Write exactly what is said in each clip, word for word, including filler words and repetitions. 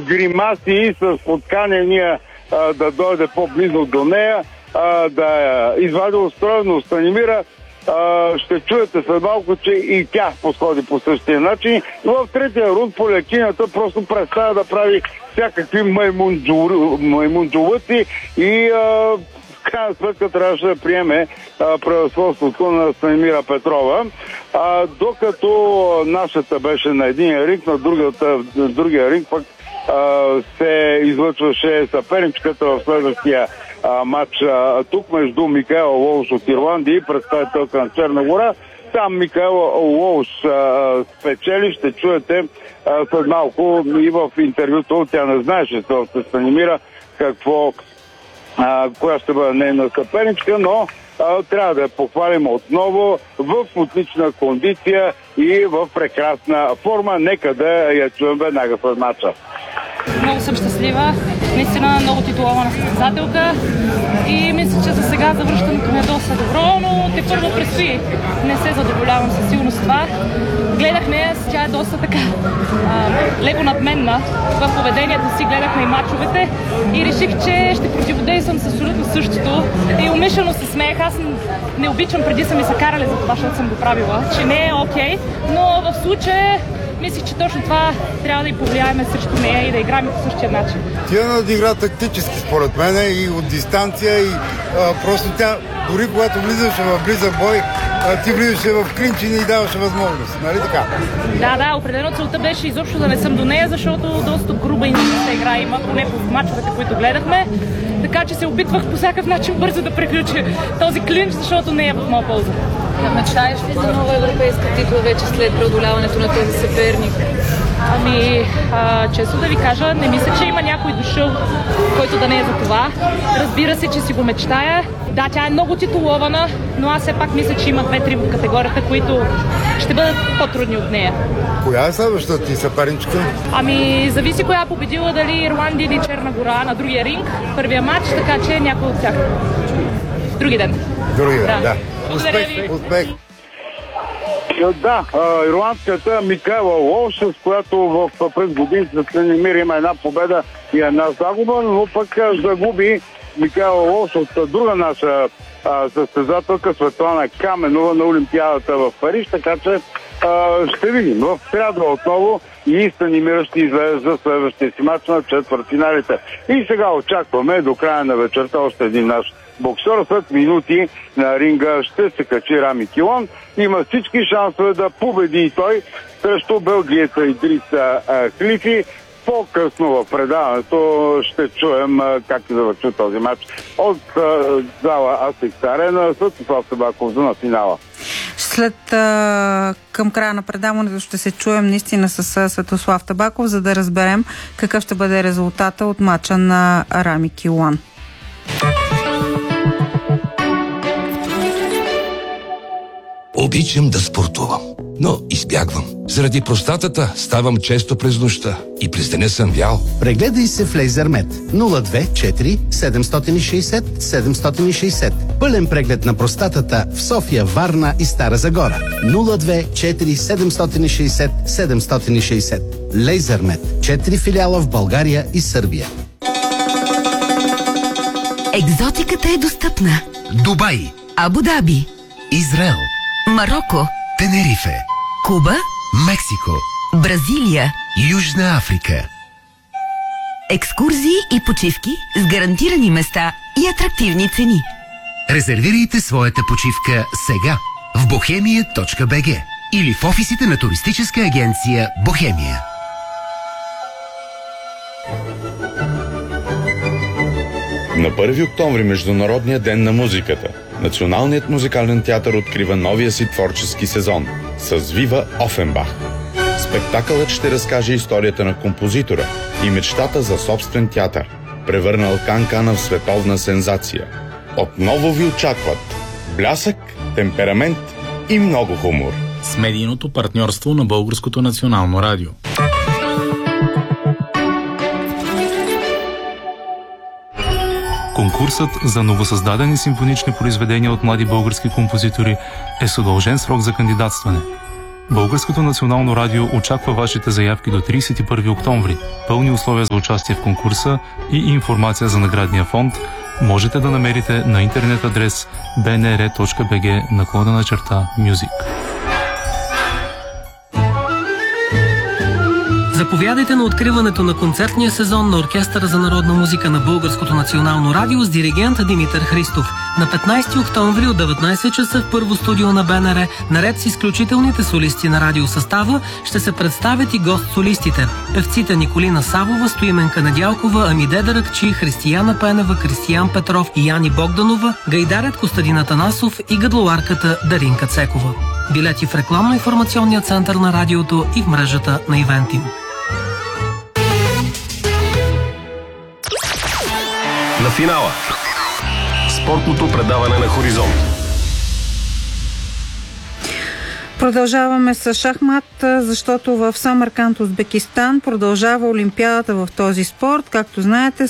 гримаси, с подканения а, да дойде по-близо до нея, а, да извади устройно Станимира. Uh, ще чуете след малко, че и тя подходи по същия начин. И в третия рунд полякинята просто представя да прави всякакви маймунджулъци и uh, в крайна сметка трябваше да приеме uh, превъзходството на Станимира Петрова. Uh, докато нашата беше на един ринг, на другата, другия ринг пък uh, се излъчваше съперничката в следващия А, матч а, тук между Микаела Уолш от Ирландия и представителка на Черна гора. Там Микаела Уолш а, спечели, ще чуете а, след малко и в интервюто. Тя не знаеше това се Станимира какво, а, коя ще бъде нейна съперничка, но а, трябва да я похвалим отново в отлична кондиция и в прекрасна форма. Нека да я чуем веднага след матча. Много съм щастлива, наистина много титулована състезателка и мисля, че за сега завръщането ми е доста добро, но те първо предстои. Не се задоволявам със сигурност това. Гледахме, тя е доста така а, леко надменна в поведението си, гледахме и мачовете и реших, че ще противодействам с абсолютно същото и умишлено се смеех. Аз не обичам, преди са ми се карали за това, защото съм го правила, че не е окей, но в случая мислих, че точно това трябва да и повлияеме срещу нея и да играем по същия начин. Тя надигра тактически според мен и от дистанция и а, просто тя, дори когато влизаше в близък бой, а, ти влизаше в клинч и не й даваше възможност, нали така? Да, да, определено целта беше изобщо да не съм до нея, защото доста груба и ниска игра има, поне по мачовете, които гледахме. Така че се опитвах по всякакъв начин бързо да приключа този клинч, защото не е в моя полза. Да, мечтаеш ли за нова европейска титла вече след преодоляването на този съперник? Ами, а, често да ви кажа, не мисля, че има някой дошъл, който да не е за това. Разбира се, че си го мечтая. Да, тя е много титулована, но аз все пак мисля, че има две-три в категорията, които ще бъдат по-трудни от нея. Коя е следващата ти съперничка? Ами, зависи коя победила, дали Ирландия или Черна гора на другия ринг, първия матч, така че някой от тях. Други ден. Други ден, да. да. Успех, успех. Да, ирландската Микаела Уолш, с която в през годините за Станимир има една победа и една загуба, но пък загуби Микаела Уолш от друга наша а, състезателка Светлана Каменова на Олимпиадата в Париж, така че а, ще видим. В сряда отново и Станимир ще излезе за следващия си мач на четвъртфиналите. И сега очакваме до края на вечерта още един наш боксер. След минути на ринга ще се качи Рами Килон. Има всички шансове да победи и той срещу белгиеца Идриса Хлифи. По-късно в предаването ще чуем как се завърши този матч от зала Асикс Арена. Светослав Табаков за на финала. След а, към края на предаването ще се чуем наистина с Светослав Табаков, за да разберем какъв ще бъде резултата от матча на Рами Килон. Обичам да спортувам, но избягвам. Заради простатата ставам често през нощта и през деня съм вял. Прегледай се в Лейзермед нула две четири седем шест шест седем шест шест. Пълен преглед на простатата в София, Варна и Стара Загора. нула две четири седем шест шест седем шест шест. Лейзермед. четири филиала в България и Сърбия. Екзотиката е достъпна. Дубай, Абу Даби, Израел, Мароко, Тенерифе, Куба, Мексико, Бразилия, Южна Африка. Екскурзии и почивки с гарантирани места и атрактивни цени. Резервирайте своята почивка сега в бохемия точка би джи или в офисите на туристическа агенция Бохемия. На първи октомври, Международния ден на музиката, Националният музикален театър открива новия си творчески сезон с Вива Офенбах. Спектакълът ще разкаже историята на композитора и мечтата за собствен театър, превърнал Кан-Кана в световна сензация. Отново ви очакват блясък, темперамент и много хумор. С медийното партньорство на Българското национално радио. Конкурсът за новосъздадени симфонични произведения от млади български композитори е с удължен срок за кандидатстване. Българското национално радио очаква вашите заявки до тридесет и първи октомври. Пълни условия за участие в конкурса и информация за наградния фонд можете да намерите на интернет адрес би ен ар точка би джи наклонена черта Music. Заповядайте на откриването на концертния сезон на Оркестъра за народна музика на Българското национално радио с диригент Димитър Христов. На петнайсети октомври от деветнайсет часа в първо студио на Б Н Р, наред с изключителните солисти на радиосъстава, ще се представят и гост-солистите. Певците Николина Савова, Стоименка Недялкова, Амиде Даракчи, Християна Пенева, Кристиян Петров и Яни Богданова, гайдарят Костадин Атанасов и гадлоарката Даринка Цекова. Билети в рекламно-информационния център на радиото и в мрежата на Ивентим. На финала. Спортното предаване на Хоризонт. Продължаваме с шахмат, защото в Самарканд, Узбекистан, продължава олимпиадата в този спорт, както знаете,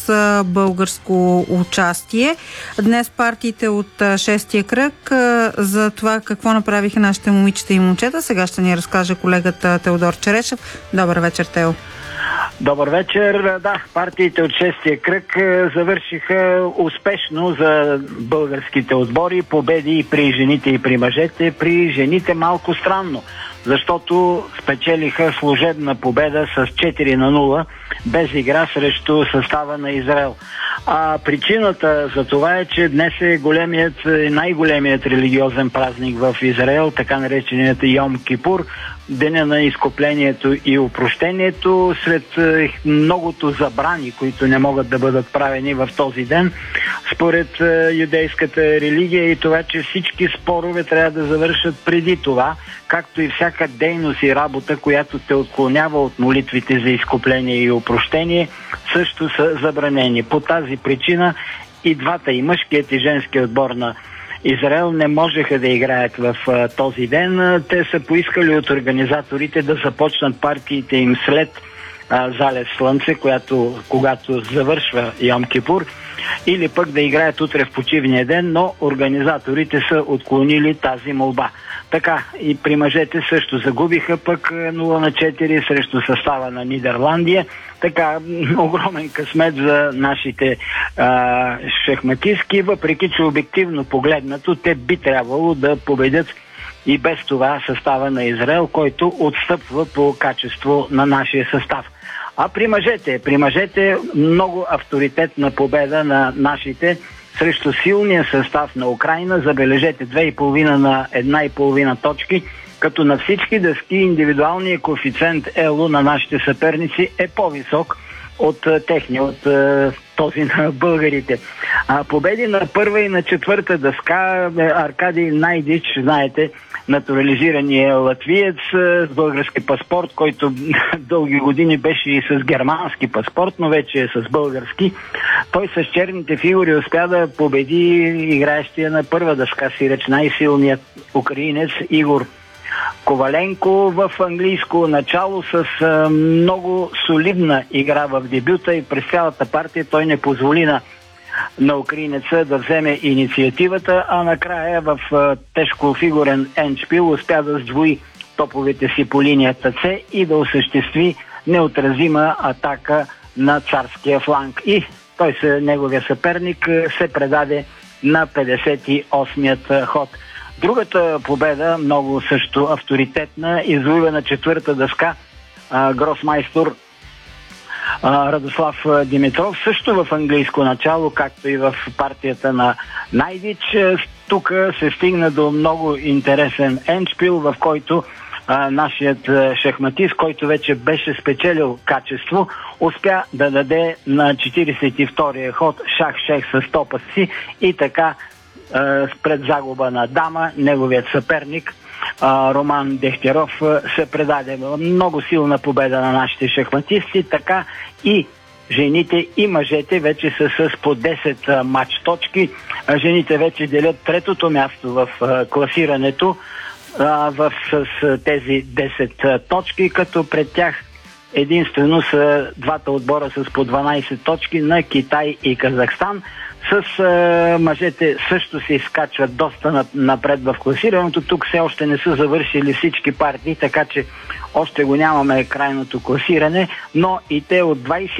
с българско участие. Днес партиите от шестия кръг за това какво направиха нашите момичета и момчета. Сега ще ни разкаже колегата Теодор Черешев. Добър вечер, Тео. Добър вечер. Да, партиите от шестия кръг завършиха успешно за българските отбори. Победи и при жените, и при мъжете. При жените малко странно, защото спечелиха служебна победа с четири на нула, без игра срещу състава на Израел. А причината за това е, че днес е големият, най-големият религиозен празник в Израел, така нареченият Йом Кипур, деня на изкуплението и опрощението, сред многото забрани, които не могат да бъдат правени в този ден, според юдейската религия, и това, че всички спорове трябва да завършат преди това, както и всяка дейност и работа, която те отклонява от молитвите за изкупление и опрощение, също са забранени. По тази причина и двата, и мъжкият и женският отбор на Израел не можеха да играят в а, този ден. Те са поискали от организаторите да започнат партиите им след а, залез слънце, която, когато завършва Йом Кипур, или пък да играят утре в почивния ден, но организаторите са отклонили тази молба. Така и при мъжете също загубиха пък нула на четири срещу състава на Нидерландия. Така, огромен късмет за нашите а, шахматистки, въпреки че обективно погледнато те би трябвало да победят и без това състава на Израел, който отстъпва по качество на нашия състав. А при мъжете, при мъжете много авторитетна победа на нашите срещу силния състав на Украйна. Забележете, две и половина на една и половина точки, като на всички дъски индивидуалният коефициент ЕЛО на нашите съперници е по-висок от техния, от този на българите. А победи на първа и на четвърта дъска Аркадий Найдич, знаете, натурализирания латвиец с български паспорт, който дълги години беше и с германски паспорт, но вече е с български. Той с черните фигури успя да победи играещия на първа дъска си реч най-силният украинец Игор Коваленко в английско начало с а, много солидна игра в дебюта, и през цялата партия той не позволи на, на украинеца да вземе инициативата, а накрая в а, тежкофигурен ендшпил успя да сдвои топовете си по линията С и да осъществи неотразима атака на царския фланг. И той, се, неговия съперник, се предаде на петдесет и осмият ход. Другата победа, много също авторитетна, извоюва на четвърта дъска а, гросмайстор а, Радослав Димитров, също в английско начало, както и в партията на Найдич. Тук се стигна до много интересен ендшпил, в който а, нашият шахматист, който вече беше спечелил качество, успя да даде на четиридесет и втория ход шах-шех с топа си и така пред загуба на дама, неговият съперник Роман Дехтеров се предаде. Много силна победа на нашите шахматисти, така и жените и мъжете вече са с по десет матч точки. Жените вече делят третото място в класирането в, с тези десет точки, като пред тях единствено са двата отбора с по дванайсет точки на Китай и Казахстан. С а, мъжете също се изкачват доста напред в класирането. Тук все още не са завършили всички партии, така че още го нямаме крайното класиране, но и те от двайсет